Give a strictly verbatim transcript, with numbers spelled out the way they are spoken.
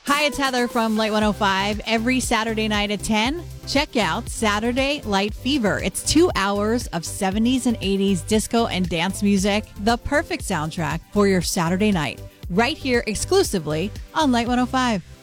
Hi, it's Heather from Light one oh five. Every Saturday night at ten, check out Saturday Light Fever. It's two hours of seventies and eighties disco and dance music, the perfect soundtrack for your Saturday night, right here exclusively on Light one oh five.